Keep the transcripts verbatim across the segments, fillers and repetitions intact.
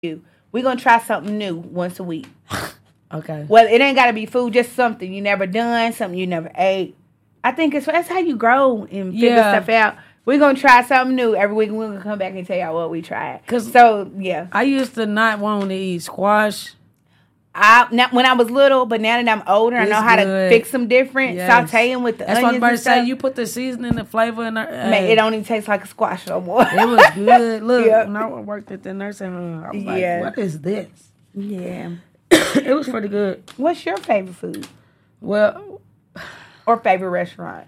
you. We're going to try something new once a week. Okay. Well, it ain't got to be food, just something you never done, something you never ate. I think it's that's how you grow and figure Yeah. stuff out. We're going to try something new every week. We're going to come back and tell y'all what we tried. Cause so, yeah. I used to not want to eat squash. I not, When I was little, but now that I'm older, It's I know how good. to fix them different. Yes. Sauteing with the That's what onions I'm about to and stuff. say. You put the seasoning, the flavor in there. Man, it don't even taste like a squash no more. It was good. Look, Yep. when I worked at the nursing home, I was like, Yeah. what is this? Yeah. It was pretty good. What's your favorite food? Well, Or favorite restaurant?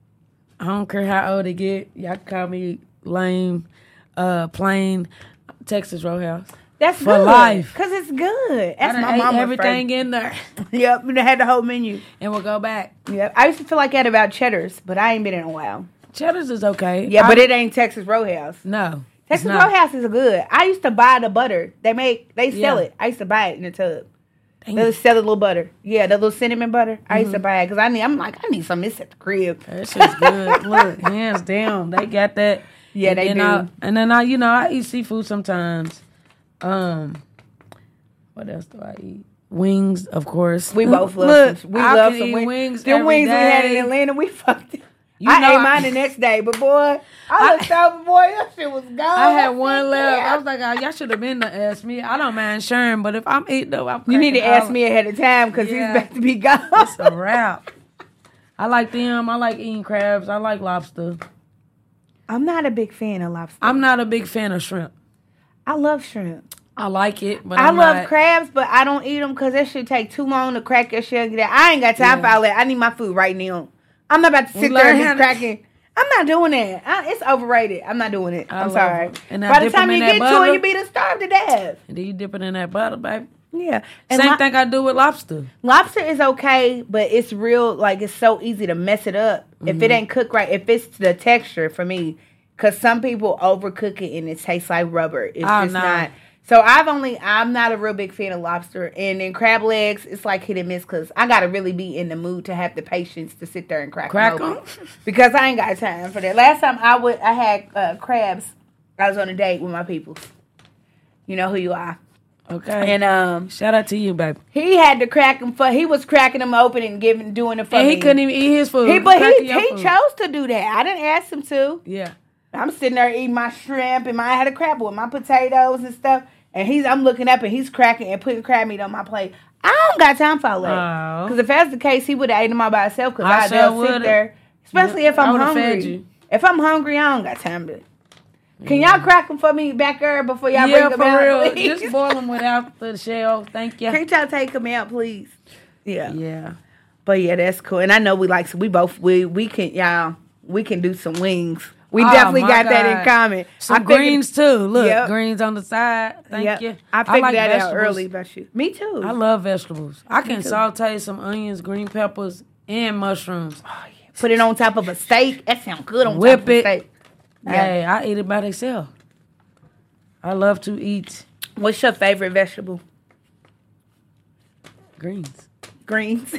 I don't care how old it get. Y'all can call me lame, uh, plain Texas Roadhouse. That's For good. life. Because it's good. I That's done my ate mama's everything favorite. in there. Yep. And they had the whole menu. And we'll go back. Yep. I used to feel like that about Cheddar's, but I ain't been in a while. Cheddar's is okay. Yeah, I- but it ain't Texas Roadhouse. No. Texas it's not. Roadhouse is good. I used to buy the butter. They make, they sell Yeah. it. I used to buy it in the tub. Dang. They sell the little butter. Yeah, the little cinnamon butter. I used to buy it because I need. I'm like, I need some of this at the crib. That shit's good. Look, hands down, they got that. Yeah, and they then do. I, and then I, you know, I eat seafood sometimes. Um, what else do I eat? Wings, of course. We both love Look, some, we I love can some eat wings. wings Them every wings we had in day. Atlanta, we fucked it. You I know ate I- mine the next day, but boy, I looked over, boy, that shit was gone. I had said, one left. yeah. I was like, oh, y'all should have been to ask me. I don't mind sharing, but if I'm eating though, I'm You need to cracking ask all- me ahead of time because Yeah. he's about to be gone. It's a wrap. I like them. I like eating crabs. I like lobster. I'm not a big fan of lobster. I'm not a big fan of shrimp. I love shrimp. I like it, but I I'm love not- crabs, but I don't eat them because that shit take too long to crack your shell. and get out. I ain't got time Yeah. for all that. I need my food right now. I'm not about to We sit there learn and how be to- cracking. I'm not doing that. I, it's overrated. I'm not doing it. I I'm love sorry. it. And I By the dip 'em time in you that get to butter. it, you be to starve to death. And then you dip it in that butter, baby. Yeah. And Same lo- thing I do with lobster. Lobster is okay, but it's real, like, it's so easy to mess it up. If Mm-hmm. it ain't cooked right, if it's the texture for me, because some people overcook it and it tastes like rubber. It's Oh, just no. not. So I've only, I'm not a real big fan of lobster. And then crab legs, it's like hit and miss because I got to really be in the mood to have the patience to sit there and crack, Crack them 'em? open. Because I ain't got time for that. Last time I would, I had uh, crabs, I was on a date with my people. You know who you are. Okay. And um, Shout out to you, baby. he had to crack them for. He was cracking them open and giving, doing it for And me. he couldn't even eat his food. He, but he Cracking your he food. chose to do that. I didn't ask him to. Yeah. I'm sitting there eating my shrimp and my, I had a crab with my potatoes and stuff. And he's, I'm looking up and he's cracking and putting crab meat on my plate. I don't got time for all that. Oh. Because if that's the case, he would have ate them all by himself. Because I I'd sure just sit would've. there, especially if I I'm would've hungry. fed you. If I'm hungry, I don't got time to. Can y'all crack them for me back there before y'all yeah, bring for them out? real. Please? Just boil them without the shell. Thank you. Can't y'all take them out, please? Yeah. Yeah. But yeah, that's cool. And I know we like, so we both, we we can, y'all, we can do some wings. We Oh, definitely my got that in God. common. Some I figured- greens too. Look, Yep. greens on the side. Thank Yep. you. I figured like that out vegetables. early about you. Me too. I love vegetables. I can too. saute some onions, green peppers, and mushrooms. Oh, yeah. Put it on top of a steak. That sounds good on Whip top of a it. steak. Yeah. Hey, I eat it by themselves. I love to eat What's your favorite vegetable? greens. Greens.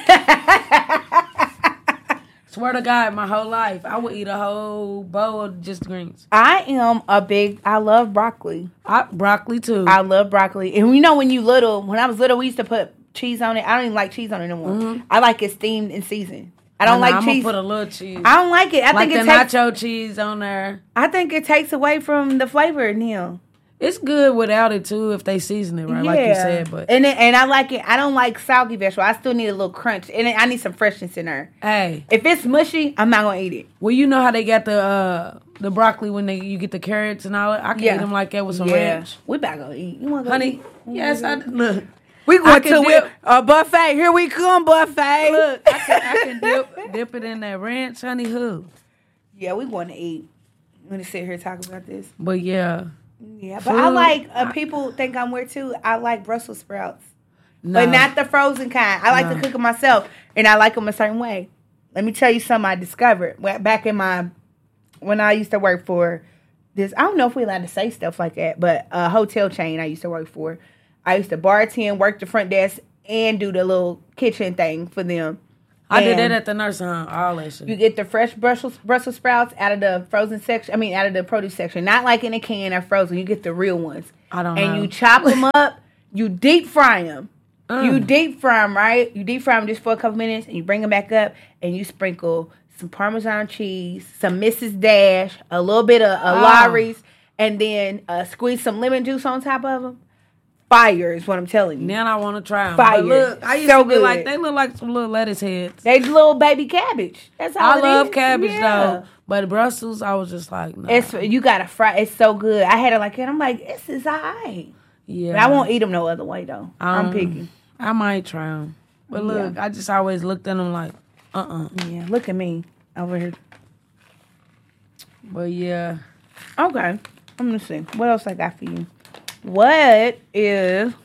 Swear to God, my whole life, I would eat a whole bowl of just greens. I am a big, I love broccoli. I, broccoli too. I love broccoli. And you know when you little, when I was little, we used to put cheese on it. I don't even like cheese on it no more. I like it steamed and seasoned. I don't Nah, like I'm cheese. gonna put a little cheese. I don't like it. I like think the it takes. nacho cheese on there. I think it takes away from the flavor in him. It's good without it too if they season it right, like you said. But and it, and I like it. I don't like soggy vegetable. I still need a little crunch, and I need some freshness in there. hey, If it's mushy, I'm not gonna eat it. well, you know how they got the uh, the broccoli when they you get the carrots and all that. I can Yeah. eat them like that with some Yeah, ranch, we about to go eat. You want to go honey. eat? Yes, I look. We I going can to dip- a buffet. Here we come, buffet. Look, I can, I can dip dip it in that ranch, honey. Who? Yeah, we want to eat. I'm gonna sit here and talk about this. But yeah, Yeah, but I Food. like. Uh, people think I'm weird too. I like Brussels sprouts, no. but not the frozen kind. I like No. to cook them myself, and I like them a certain way. Let me tell you something I discovered Wa- back in my when I used to work for this. I don't know if we're allowed to say stuff like that, but a hotel chain I used to work for. I used to bartend, work the front desk, and do the little kitchen thing for them. I did And that at the nursing home. All that shit. You get the fresh Brussels Brussels sprouts out of the frozen section. I mean, out of the produce section. Not like in a can or frozen. You get the real ones. I don't and know. you chop them up. You deep fry them. Mm. You deep fry them, right? You deep fry them just for a couple minutes, and you bring them back up, and you sprinkle some Parmesan cheese, some Missus Dash, a little bit of uh, Oh. Lawry's, and then uh, squeeze some lemon juice on top of them. Fire is what I'm telling you. Now I want to try them. Fire. But look, I used So to be good. like, they look like some little lettuce heads. They little baby cabbage. That's all I it love is. cabbage Yeah. though, but Brussels, I was just like, nah. It's you gotta fry. It's so good. I had it like that. I'm like, this is alright. yeah. But I won't eat them no other way though. I'm Um, picky. I might try them, but look, Yeah. I just always looked at them like, uh, uh Yeah, look at me over here. But yeah, Okay, I'm gonna see what else I got for you. What is?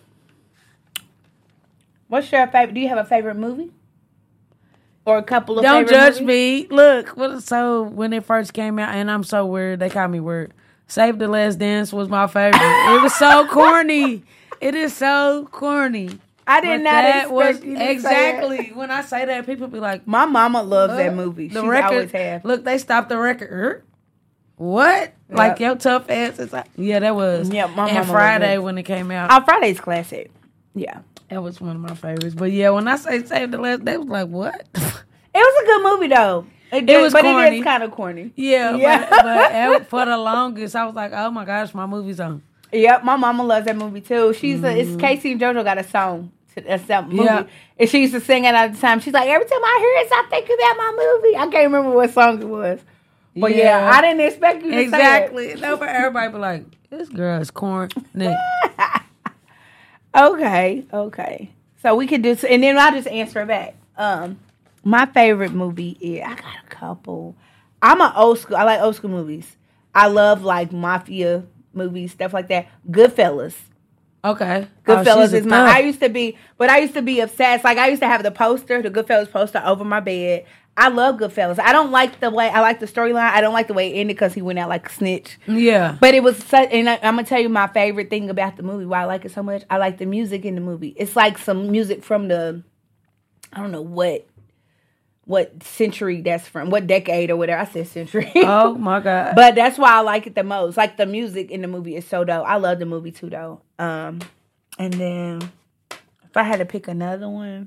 What's your favorite? Do you have a favorite movie? Or a couple of don't favorite judge movies? me. Look, what, so when it first came out, and I'm so weird, they call me weird. Save the Last Dance was my favorite. It was so corny. It is so corny. I did But not that expect was you to say exactly that. when I say that, people be like, My mama loves that "Look, movie. The She's record, always have. look, they stopped the record. Er? What? Like your tough ass is like, yeah, that was. Yeah, my and mama Friday loved it. when it came out, Oh, Friday's classic. Yeah, that was one of my favorites. But yeah, when I say Save the Last, they was like, what? it was a good movie though. It, It was but it corny. is kind of corny. yeah, Yeah. but, but at- for the longest, I was like, oh my gosh, my movie's on. Yep, my mama loves that movie too. She's a, it's Casey and JoJo got a song to that that movie, Yeah. and she used to sing it all the time. She's like, every time I hear it, I think about my movie. I can't remember what song it was, but yeah, Yeah. I didn't expect you to Exactly. No, but everybody be like, this girl is corny. say it. Okay, okay. So we could just, and then I'll just answer back. Um, my favorite movie is I got a couple. I'm an old school. I like old school movies. I love like mafia movies, stuff like that. Goodfellas. Okay. Goodfellas Oh, she's a is my. thug. I used to be, but I used to be obsessed. Like I used to have the poster, the Goodfellas poster, over my bed. I love Goodfellas. I don't like the way I like the storyline. I don't like the way it ended because he went out like a snitch. Yeah. But it was such, and I, I'm gonna tell you my favorite thing about the movie. Why I like it so much. I like the music in the movie. It's like some music from the, I don't know what, what century that's from, what decade or whatever. I said century. Oh my God. But that's why I like it the most. Like the music in the movie is so dope. I love the movie too though. Um, and then if I had to pick another one,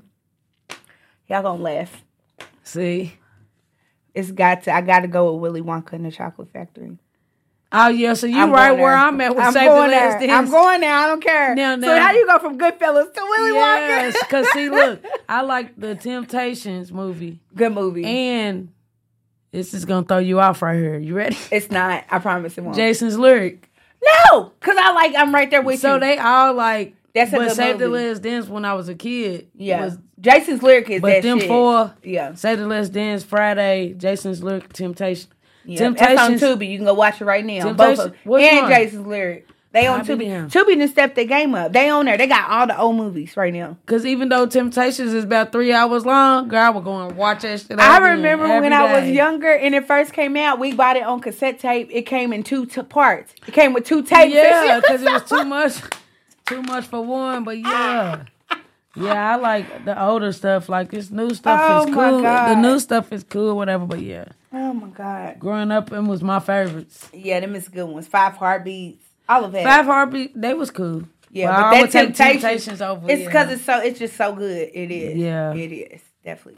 y'all gonna laugh. See. It's got to. I got to go with Willy Wonka and the Chocolate Factory. Oh yeah, so you I'm right going where there. I'm at with I'm Save the going Last there. Dance. I'm going there. I don't care. Now, So now- how you go from Goodfellas to Willy Yes, Wonka? because see, look, I like the Temptations movie, Good movie. and this is gonna throw you off right here. You ready? It's not. I promise it won't. Jason's lyric. No, because I like. I'm right there with So you. they all like. That's a but good Save the movie. Last Dance when I was a kid. Yeah. Was, Jason's lyric is but that them shit. four. Yeah. Save the Last Dance, Friday, Jason's lyric, Temptation. Yeah. That's on Tubi. You can go watch it right now. Both of them. Which And one? Jason's lyric. They on I be Tubi. damn. Tubi done stepped their game up. They on there. They got all the old movies right now. Because even though Temptations is about three hours long, girl, I would go and watch that shit. I again remember every when I was day. younger and it first came out, we bought it on cassette tape. It came in two t- parts. It came with two tapes. Yeah, because it was too much, too much for one. But yeah, yeah, I like the older stuff. Like this new stuff Oh, is my cool. God. The new stuff is cool, whatever. But yeah, Oh my God. growing up, it was my favorites. Yeah, them is good ones. Five Heartbeats. All of that. Five Heartbeat, they was cool. Yeah, but, but, I that would take Temptations, Temptations over. It's yeah. because it's so. It's just so good. It is. Yeah. it is definitely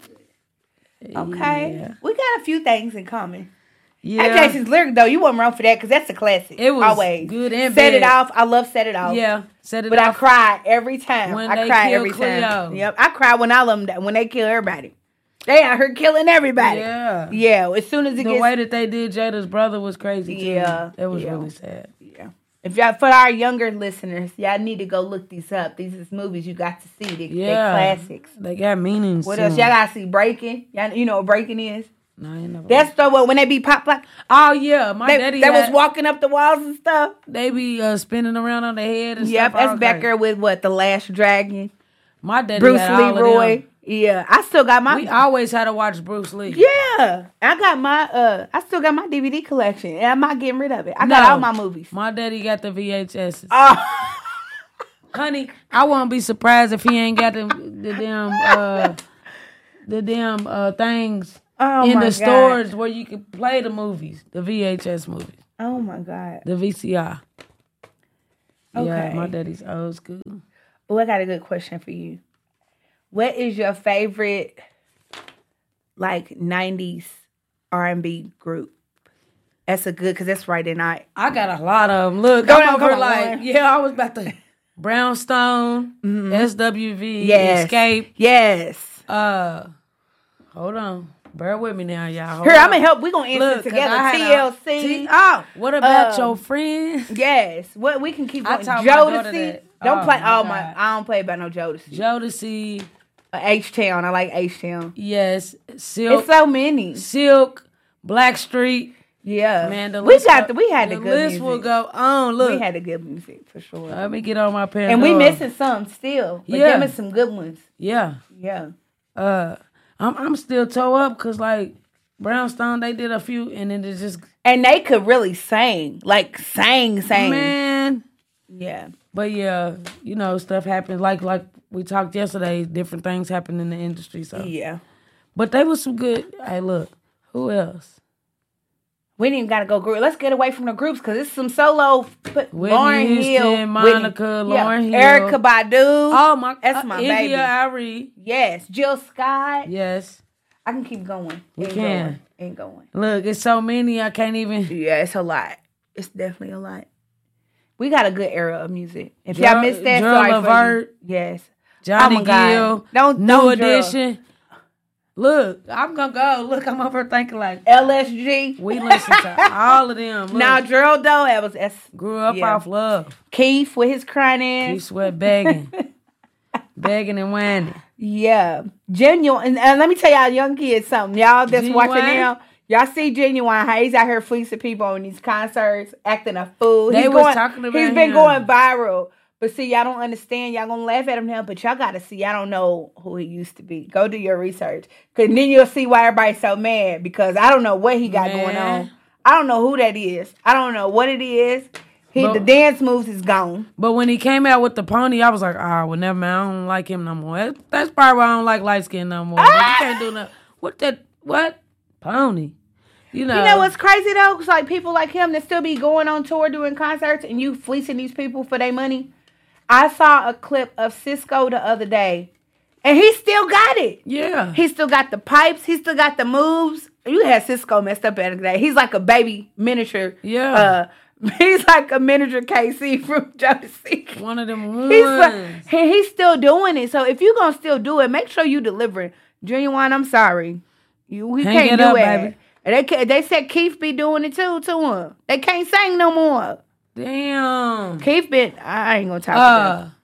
good. Okay, Yeah. we got a few things in common. Yeah. And Jason's lyric though, you wasn't wrong for that because that's a classic. It was always good and Set It bad. Off. I love Set It Off. Yeah, set it But I off. cried every time. When I they cried kill every Cleo. time. Yep, I cried when all of them when they kill everybody. They out here killing everybody. Yeah. yeah. As soon as it The gets way that they did Jada's brother was crazy too. Yeah, That was yeah. really sad. yeah. If y'all for our younger listeners, y'all need to go look these up. These is movies you got to see. They, Yeah. They're classics. They got meanings. What to else? them. Y'all gotta see Breaking. Y'all, you know what Breaking is? No, I ain't never. That's the what when they be pop like oh yeah, my they, daddy. they was had- walking up the walls and stuff. They be uh, spinning around on their head and Yep, stuff. all that's back crazy. there with what the Last Dragon, My daddy Bruce had all of Leroy. them. Yeah, I still got my. We always had to watch Bruce Lee. yeah, I got my. Uh, I still got my D V D collection, and I'm not getting rid of it. I got No. all my movies. My daddy got the V H Ss. Oh, Honey, I won't be surprised if he ain't got the, the damn uh, the damn uh, things oh in my the God. stores where you can play the movies, the V H S movies, Oh my God. the V C R. Okay. Yeah, my daddy's old school. Oh, I got a good question for you. What is your favorite, like, nineties R and B group? That's a good, because that's right in I. I got a lot of them. Look, Go I'm down, over come on, like, Lauren. yeah, I was about to. Brownstone, Mm-hmm. S W V, Yes. Escape. Yes. Uh, hold on. Bear with me now, y'all. Hold Here, on. I'm going to help. We're going to answer Look, 'cause together. I had T a- L C. T- oh, what about Um, your friend? Yes. What we can keep I going. taught my daughter Jodeci. that. Don't Oh, play. my Oh, my. God. I don't play about no Jodeci. Jodeci, Uh, H-Town. I like H-Town. yes. Silk, It's so many. Silk, Blackstreet. Yeah. Man, the we list got go- the, we had the, the good list music. will go on. Look, We had the good music for sure. let me get on my pen. and we missing some still. But Yeah. them is some good ones. Yeah. Yeah. Uh, I'm I'm still toe up because like Brownstone, they did a few, and then it just And they could really sing. Like sing, sing. man. Yeah. But yeah, you know, stuff happens. Like like we talked yesterday, different things happen in the industry. So, Yeah. but they was some good. Hey, look, who else? We didn't even gotta go group. Let's get away from the groups because it's some solo. Put Whitney Lauryn Houston, Hill, Monica, Whitney. Lauryn Hill. Erica Badu. Oh my, That's uh, my India baby. Arie. Yes, Jill Scott. Yes. I can keep going. We and can. Going, and going. Look, it's so many I can't even. Yeah, it's a lot. It's definitely a lot. We got a good era of music. If Gerald- y'all missed that, Gerald sorry for Levert. you. Yes. Johnny Oh my God. Gill. Don't- New don't, Gerald. Edition. Look, I'm gonna go. Look, I'm over thinking like L S G. we listen to all of them. Look, Now, Gerald though, that was that's grew up yeah. off love. Keith with his crying He ass. sweat begging, begging and whining. Yeah, genuine. And, and let me tell y'all, young kids, something. Y'all that's Genuine? watching now, y'all see Genuine. How he's out here fleecing people on these concerts, acting a fool. They he's was going, talking about He's been him. going viral. But see, y'all don't understand. Y'all gonna laugh at him now, but y'all gotta see. Y'all don't know who he used to be. Go do your research, cause then you'll see why everybody's so mad. Because I don't know what he got Man. going on. I don't know who that is. I don't know what it is. He But- the dance moves is gone. But when he came out with the pony, I was like, ah, well, never mind. I don't like him no more. That's, that's probably why I don't like light skin no more. But you can't do nothing. What that? What pony? You know. You know what's crazy though? Cause like people like him that still be going on tour doing concerts, and you fleecing these people for their money. I saw a clip of Cisco the other day, and he still got it. Yeah. He still got the pipes. He still got the moves. You had Cisco messed up at the day. He's like a baby miniature. Yeah. Uh, he's like a miniature K C from Jodeci. One of them ones. He's like, he, he's still doing it. So if you're gonna still do it, make sure you delivering. Genuine, I'm sorry. You we Hang can't it do up, it. baby. And they ca- they said Keith be doing it too to him. They can't sing no more. Damn. Keith been. I ain't gonna talk about Uh,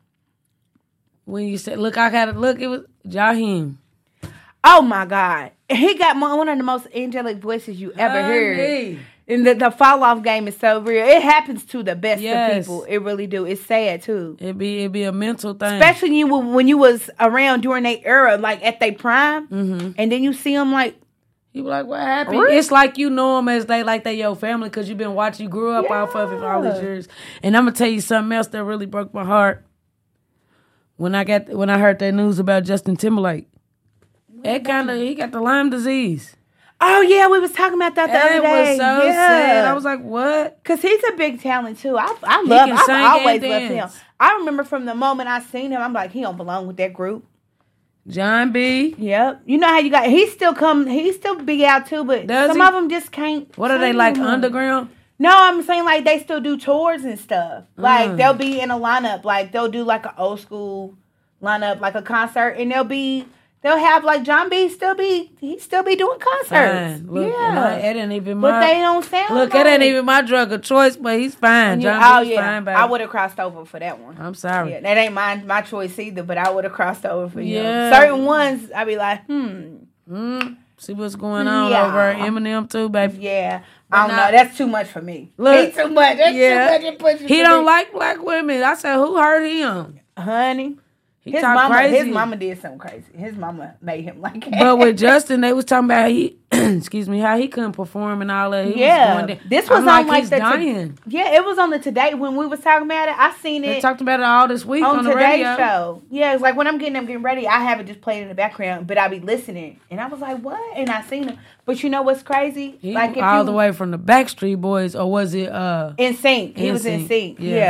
when you said, look, I got to look, it was Jaheim. Oh my God, he got mo- one of the most angelic voices you ever heard. Honey. And the, the fall off game is so real. It happens to the best Yes. of people. It really do. It's sad too. It be it be a mental thing. Especially you when you was around during their era, like at their prime, Mhm. and then you see them like, You be like, what happened? Really? It's like you know them as they like they your family because you've been watching. You grew up off of it for all these Yeah. years. And I'm gonna tell you something else that really broke my heart. When I got when I heard that news about Justin Timberlake, it kind of he got the Lyme disease. oh yeah, we was talking about that the It other day. was so yeah. sad. I was like, what? Cause he's a big talent too. I I love. can I've sing always and loved him. dance. I remember from the moment I seen him, I'm like, he don't belong with that group. John B. Yep. You know how you got. He still come. He still big out too, but Does some he? of them just can't. What are they sing like no more. underground? No, I'm saying like they still do tours and stuff. Like Mm. they'll be in a lineup. Like they'll do like an old school lineup, like a concert, and they'll be they'll have like John B. still be he still be doing concerts. Fine. Look, and I, yeah, it ain't even my. but they don't sound. Look, like it ain't even my drug of choice, but he's fine. John oh B's yeah, fine, baby. I would have crossed over for that one. I'm sorry. Yeah, that ain't my my choice either, but I would have crossed over for you. Yeah. Certain ones, I'd be like, hmm, Mm, see what's going on Yeah. over Eminem too, baby. yeah. I don't not- know. That's too much for me. Look, He too much. That's yeah. too much. It pushes He for don't me. like black women. I said, who hurt him? honey. He His talk mama, crazy. his mama did something crazy. His mama made him like that. But with Justin, they was talking about he, excuse me, how he couldn't perform and all that. He yeah, was going down. this was I'm on like he's the dying. yeah, it was on the Today when we was talking about it. I seen They it talked about it all this week on, on the Today's radio. show. Yeah, it's like when I'm getting I'm getting ready, I have it just playing in the background, but I be listening, and I was like, what? And I seen him. But you know what's crazy? He like if all you, the way from the Backstreet Boys, or was it? uh in sync. He was in NSYNC, sync. yeah. Yeah.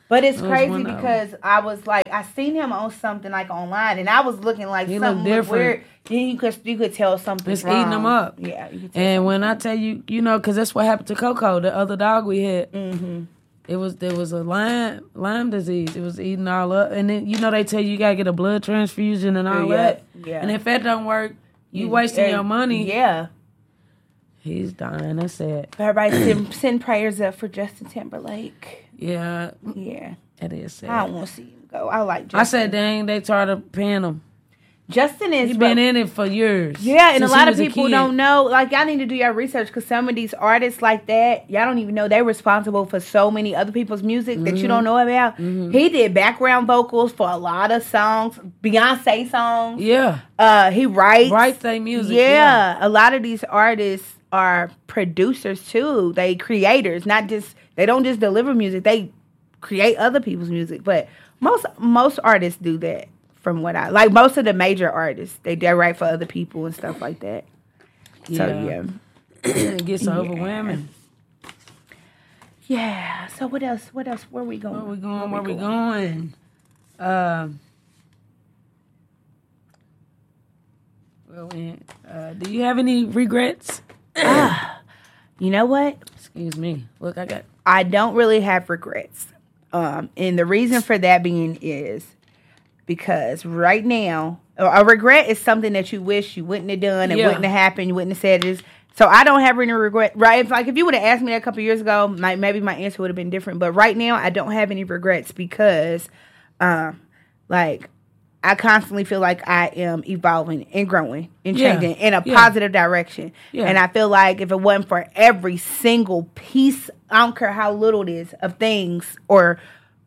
But it's It was crazy one album. because I was like, I seen him on something like online, and I was looking like He something looked was different. weird. Then you could you could tell something. It's eating them up. Yeah, you could tell And something when I wrong. tell you, you know, because that's what happened to Coco, the other dog we had. Mm-hmm. It was there was a Lyme Lyme disease. It was eating all up, and then you know they tell you you gotta get a blood transfusion and all Yeah, that. yeah. And if that don't work, you Yeah, wasting yeah, your money. Yeah. He's dying. That's sad. Everybody send, send prayers up for Justin Timberlake. Yeah, Yeah. it is sad. I don't want to see him go. I like Justin. I said, dang, they tried to pan him. Justin is He's been in it for years. Yeah, and a since lot he of was a people kid. don't know. Like, y'all need to do your research because some of these artists like that, y'all don't even know they're responsible for so many other people's music that you don't know about. Mm-hmm. He did background vocals for a lot of songs, Beyonce songs. Yeah, Uh, he writes. right. They music. Yeah, a lot of these artists are producers too. They creators, not just they don't just deliver music. They create other people's music. But most most artists do that. From what I like, most of the major artists they they write for other people and stuff like that. So Yeah. yeah, It gets Yeah. overwhelming. yeah. So what else? What else? Where we going? Where we going? Where we going? Um. Well, man, uh, do you have any regrets? You know what? Excuse me. Look, I got. I don't really have regrets. Um, and the reason for that being is because right now, a a regret is something that you wish you wouldn't have done, it Yeah. wouldn't have happened, you wouldn't have said this. So I don't have any regret. Right? If like if you would have asked me that a couple years ago, my, maybe my answer would have been different. But right now, I don't have any regrets because, um, like. I constantly feel like I am evolving and growing and Yeah. changing in a Yeah. positive direction. Yeah. And I feel like if it wasn't for every single piece, I don't care how little it is, of things or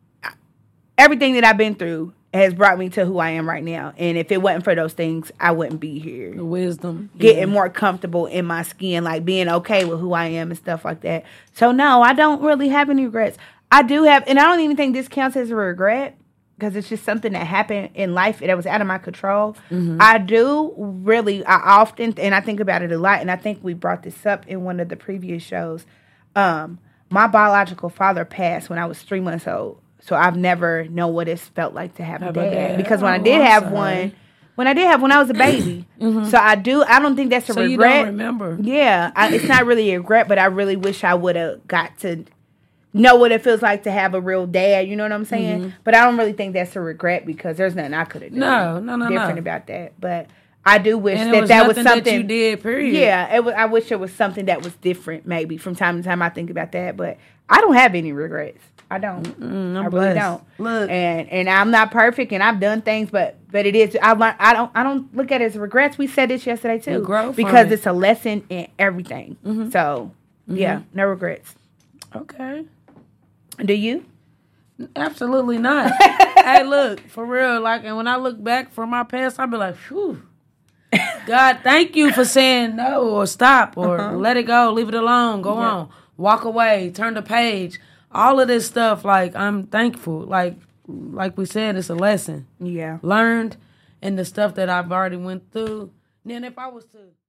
everything that I've been through has brought me to who I am right now. And if it wasn't for those things, I wouldn't be here. The wisdom. Getting Yeah. more comfortable in my skin, like being okay with who I am and stuff like that. So no, I don't really have any regrets. I do have, and I don't even think this counts as a regret because it's just something that happened in life that was out of my control. Mm-hmm. I do really, I often, and I think about it a lot, and I think we brought this up in one of the previous shows. Um, my biological father passed when I was three months old. So I've never known what it felt like to have a Have a dad. dad. Because when I Oh, did I'm have sorry. one, when I did have one, I was a baby. So I do, I don't think that's a So you regret. don't remember? Yeah, I, it's not really a regret, but I really wish I would have got to know what it feels like to have a real dad. You know what I'm saying? Mm-hmm. But I don't really think that's a regret because there's nothing I could have done. No, no, no, different no. about that. But I do wish And it that was that was nothing something that you did. Period. Yeah, it was. I wish it was something that was different. Maybe from time to time I think about that, but I don't have any regrets. I don't. Mm, I'm I really blessed. don't. Look. and and I'm not perfect, and I've done things, but but it is. I learn. I don't. I don't look at it as regrets. We said this yesterday too, You grow from because it. it's a lesson in everything. So yeah, no regrets. Okay. Do you? Absolutely not. Hey, look, for real. Like, and when I look back from my past, I'll be like, "Phew, God, thank you for saying no or stop or Uh-huh. let it go, leave it alone, go on, walk away, turn the page." All of this stuff, like, I'm thankful. Like, like we said, it's a lesson Yeah. learned, and the stuff that I've already went through. Then if I was to